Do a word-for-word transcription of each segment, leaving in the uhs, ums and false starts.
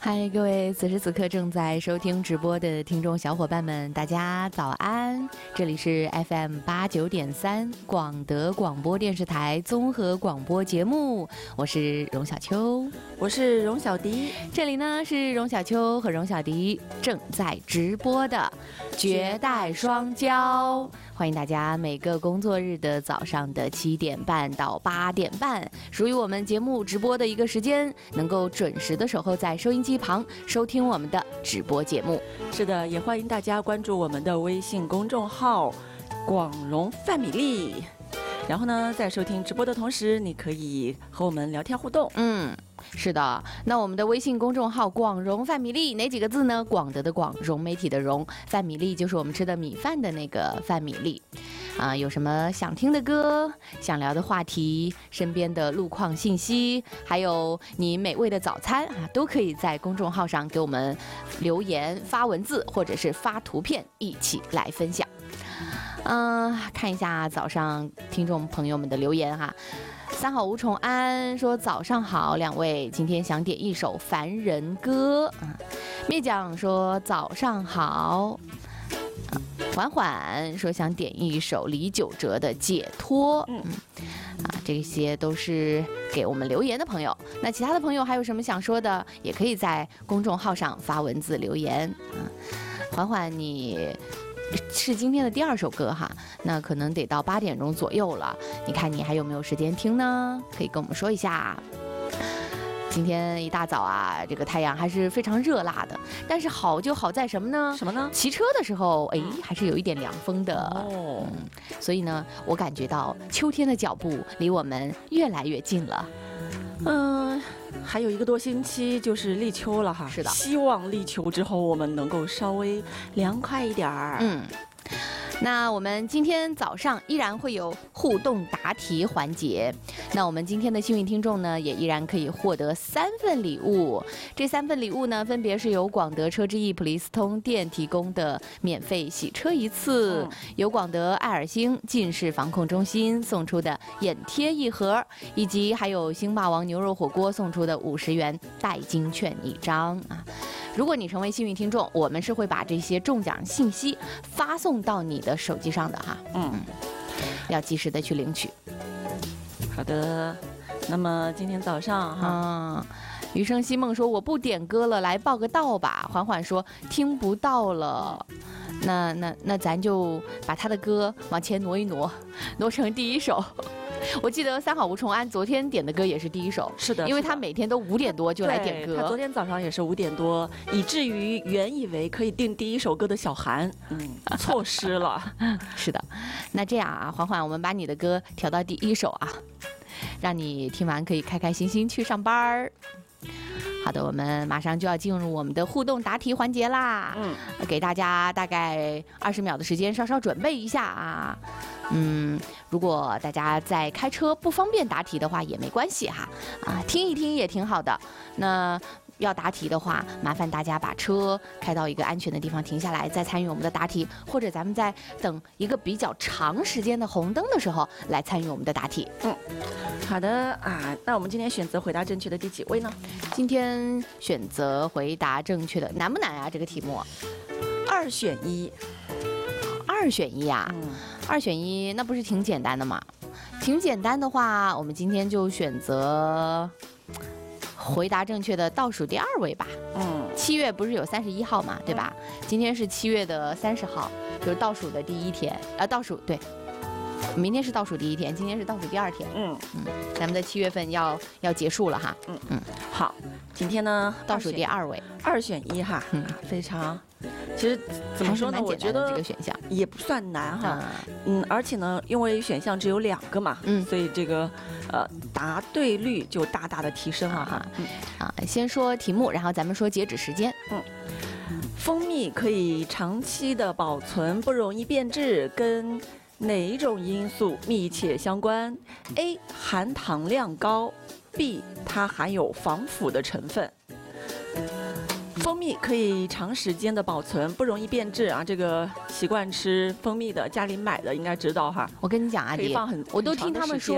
嗨，各位此时此刻正在收听直播的听众小伙伴们，大家早安！这里是 F M 八九点三广德广播电视台综合广播节目，我是荣小秋， 我是荣小迪。 这里呢是荣小秋和荣小迪正在直播的绝代双骄，欢迎大家每个工作日的早上的七点半到八点半，属于我们节目直播的一个时间，能够准时的守候在收音机旁收听我们的直播节目。 是的，也欢迎大家关注我们的微信公众号广荣范米粒，然后呢在收听直播的同时，你可以和我们聊天互动。 嗯，是的，那我们的微信公众号广荣范米粒哪几个字呢？广德的广，融媒体的融，范米粒就是我们吃的米饭的那个范米粒啊。有什么想听的歌，想聊的话题，身边的路况信息，还有你美味的早餐啊，都可以在公众号上给我们留言、发文字或者是发图片，一起来分享。嗯、呃，看一下早上听众朋友们的留言哈。三好吴崇安说早上好，两位今天想点一首凡人歌啊。灭奖说早上好。啊、缓缓说想点一首李玖哲的解脱。嗯啊，这些都是给我们留言的朋友。那其他的朋友还有什么想说的，也可以在公众号上发文字留言啊。缓缓你是今天的第二首歌哈，那可能得到八点钟左右了，你看你还有没有时间听呢？可以跟我们说一下。今天一大早啊，这个太阳还是非常热辣的，但是好就好在什么呢？ 什么呢？ 骑车的时候，哎，还是有一点凉风的。 哦、 嗯，所以呢，我感觉到秋天的脚步离我们越来越近了。 嗯，还有一个多星期就是立秋了哈。 是的， 希望立秋之后我们能够稍微凉快一点儿。 嗯。那我们今天早上依然会有互动答题环节，那我们今天的幸运听众呢，也依然可以获得三份礼物。这三份礼物呢，分别是由广德车之翼普利司通店提供的免费洗车一次，嗯、由广德爱尔星近视防控中心送出的眼贴一盒，以及还有星霸王牛肉火锅送出的五十元代金券一张啊。如果你成为幸运听众，我们是会把这些中奖信息发送到你的手机上的哈，嗯，要及时的去领取。 好的，那么今天早上哈， 嗯，余生希梦说我不点歌了，来报个到吧。缓缓说听不到了，那那那咱就把他的歌往前挪一挪，挪成第一首。我记得三好吴崇安昨天点的歌也是第一首， 是的， 因为他每天都五点多就来点歌。 他昨天早上也是五点多，以至于原以为可以定第一首歌的小韩，嗯，错失了。 是的，那这样啊，缓缓，我们把你的歌调到第一首啊，让你听完可以开开心心去上班儿。好的，我们马上就要进入我们的互动答题环节啦。嗯，给大家大概二十秒的时间，稍稍准备一下啊。嗯，如果大家在开车不方便答题的话也没关系哈，啊，听一听也挺好的。那要答题的话，麻烦大家把车开到一个安全的地方停下来，再参与我们的答题，或者咱们在等一个比较长时间的红灯的时候来参与我们的答题。 嗯，好的啊，那我们今天选择回答正确的第几位呢？ 今天选择回答正确的难不难啊？这个题目二选一， 二选一啊？嗯，二选一那不是挺简单的吗？挺简单的话，我们今天就选择回答正确的倒数第二位吧。嗯，七月不是有三十一号嘛，对吧？今天是七月的三十号，就是倒数的第一天，呃，倒数对，明天是倒数第一天，今天是倒数第二天。嗯嗯，咱们的七月份要要结束了哈。嗯嗯，好，今天呢倒数第二位， 二选一哈，嗯，非常。其实怎么说呢？我觉得这个选项也不算难哈，嗯，而且呢，因为选项只有两个嘛，嗯，所以这个呃答对率就大大的提升了哈。 嗯啊，先说题目，然后咱们说截止时间。嗯， 蜂蜜可以长期的保存，不容易变质，跟哪一种因素密切相关 ？A. 含糖量高 ，B. 它含有防腐的成分。蜂蜜可以长时间的保存，不容易变质啊！这个习惯吃蜂蜜的，家里买的应该知道哈。 我跟你讲啊， 可以放很， 我都听他们说，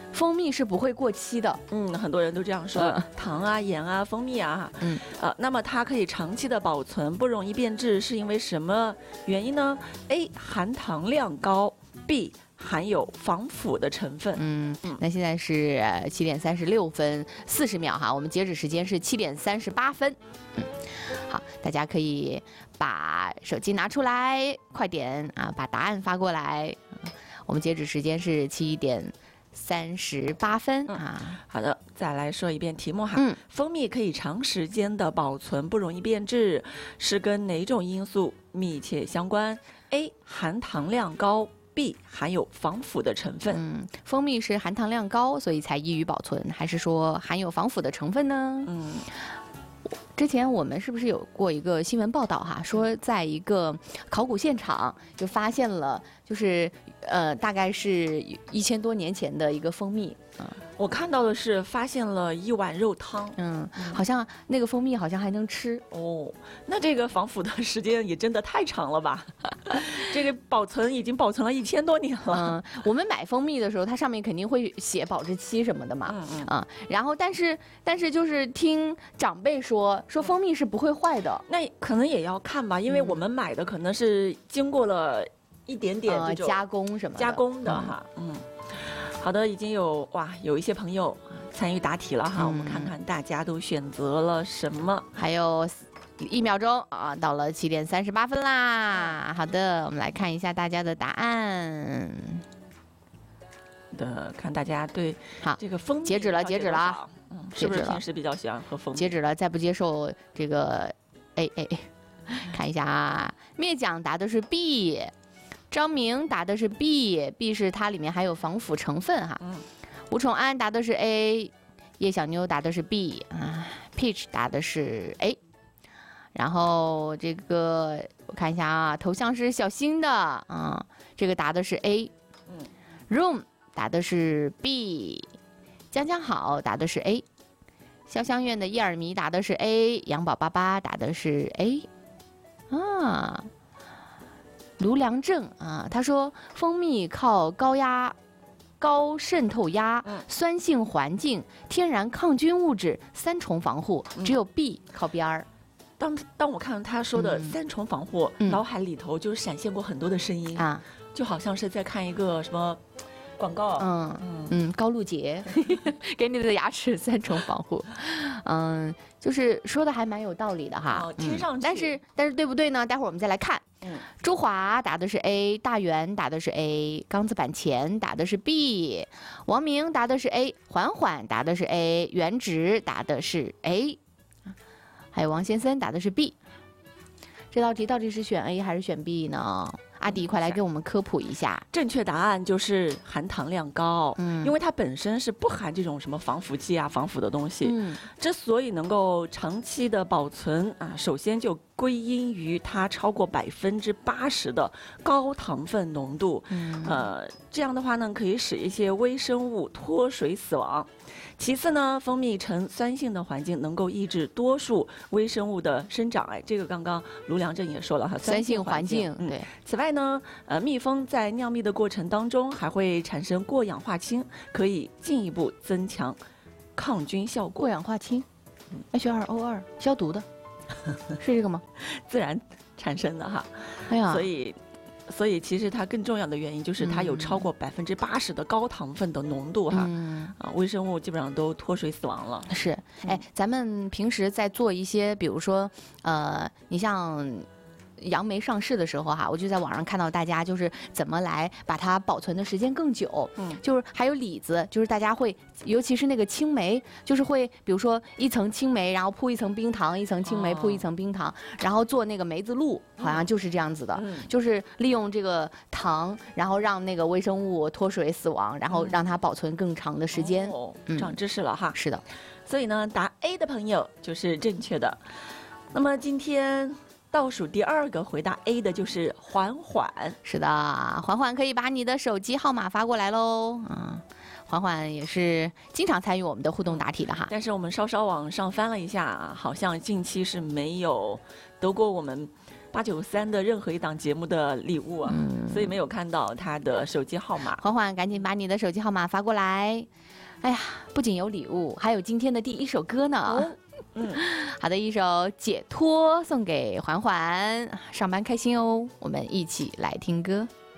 蜂蜜是不会过期的。 嗯，很多人都这样说， 嗯糖啊、盐啊、蜂蜜啊， 嗯， 呃，那么它可以长期的保存，不容易变质，是因为什么原因呢 ？A. 含糖量高 ，B. 含有防腐的成分。 嗯，那现在是七点三十六分四十秒哈，我们截止时间是七点三十八分。嗯，好，大家可以把手机拿出来，快点啊，把答案发过来。我们截止时间是七点三十八分啊。 好的，再来说一遍题目哈。 嗯， 蜂蜜可以长时间的保存，不容易变质，是跟哪种因素密切相关 ？A. 含糖量高。B 含有防腐的成分。 嗯，蜂蜜是含糖量高，所以才易于保存，还是说含有防腐的成分呢？ 嗯， 之前我们是不是有过一个新闻报道哈，说在一个考古现场就发现了，就是呃，大概是一千多年前的一个蜂蜜。嗯， 我看到的是发现了一碗肉汤。 嗯，好像那个蜂蜜好像还能吃哦。那这个防腐的时间也真的太长了吧？这个保存已经保存了一千多年了。 嗯，我们买蜂蜜的时候，它上面肯定会写保质期什么的嘛。 嗯嗯。 啊，然后但是但是就是听长辈说，说蜂蜜是不会坏的。 那可能也要看吧，因为我们买的可能是经过了一点点这种加工什么加工的哈。嗯。好的，已经有哇有一些朋友参与答题了哈，我们看看大家都选择了什么。 还有一秒钟啊，到了七点三十八分啦。好的，我们来看一下大家的答案。 的，看大家对好这个蜂蜜截止了，截止了啊。 嗯，是不是平时比较喜欢喝蜂蜜？ 截止了，再不接受这个 A A。看一下啊，灭奖答的是 B。张明答的是 B，B 是它里面还有防腐成分哈。 嗯。 吴崇安答的是 A， 叶小妞答的是 B 啊 ，Peach 答的是 A。然后这个我看一下啊，头像是小新的啊，这个答的是 A。 嗯。 Room 答的是 B， 江江好答的是 A， 潇湘苑的叶尔迷答的是 A， 杨宝爸爸答的是 A。啊。卢良正啊，他说蜂蜜靠高压、高渗透压、 嗯、 酸性环境、天然抗菌物质三重防护，只有 B 靠边儿。 当当我看到他说的三重防护， 嗯、 脑海里头就闪现过很多的声音啊，就好像是在看一个什么广告。 嗯嗯嗯，高露洁给你的牙齿三重防护，嗯，就是说的还蛮有道理的哈。 哦，听上去。 嗯、但是但是对不对呢？待会儿我们再来看。 嗯， 朱华答的是 A， 大元答的是 A， 刚子板前答的是 B， 王明答的是 A， 缓缓答的是 A， 原直答的是 A， 还有王先生答的是 B。这道题到底是选 A 还是选 B 呢？阿迪，快来给我们科普一下。 正确答案就是含糖量高， 嗯， 因为它本身是不含这种什么防腐剂啊、防腐的东西。 嗯， 之所以能够长期的保存啊，首先就归因于它超过百分之八十的高糖分浓度。 嗯， 呃，这样的话呢，可以使一些微生物脱水死亡。其次呢，蜂蜜呈酸性的环境能够抑制多数微生物的生长。哎，这个刚刚卢良正也说了哈， 酸性环境。 嗯， 对。 此外呢，呃，蜜蜂在酿蜜的过程当中还会产生过氧化氢，可以进一步增强抗菌效果。 过氧化氢 ，H 二 O 二，消毒的，是这个吗？ 自然产生的哈。 哎呀， 所以。所以其实它更重要的原因就是它有超过百分之八十的高糖分的浓度哈， 嗯、 啊，微生物基本上都脱水死亡了。 是，哎，咱们平时在做一些，比如说，呃，你像。杨梅上市的时候哈，我就在网上看到大家就是怎么来把它保存的时间更久， 嗯， 就是还有李子，就是大家会，尤其是那个青梅，就是会比如说一层青梅，然后铺一层冰糖，一层青梅铺一层冰糖，哦、然后做那个梅子露，好像就是这样子的， 嗯、 就是利用这个糖，然后让那个微生物脱水死亡，然后让它保存更长的时间。 哦，长知识了哈。 是的， 所以呢，答 A 的朋友就是正确的。那么今天。倒数第二个回答 A 的就是缓缓。 是的，缓缓可以把你的手机号码发过来喽。嗯，缓缓也是经常参与我们的互动答题的哈。 但是我们稍稍往上翻了一下，好像近期是没有得过我们八九三的任何一档节目的礼物啊， 嗯所以没有看到他的手机号码。 缓缓，赶紧把你的手机号码发过来。哎呀，不仅有礼物，还有今天的第一首歌呢。 哦嗯， 好的，一首《解脱》送给缓缓，上班开心哦。我们一起来听歌。